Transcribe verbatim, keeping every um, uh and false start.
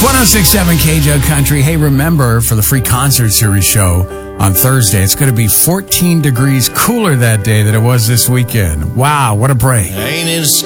one oh six point seven K J O Country. Hey, remember, for the free concert series show on Thursday, it's going to be fourteen degrees cooler that day than it was this weekend. Wow, what a break. Ain't it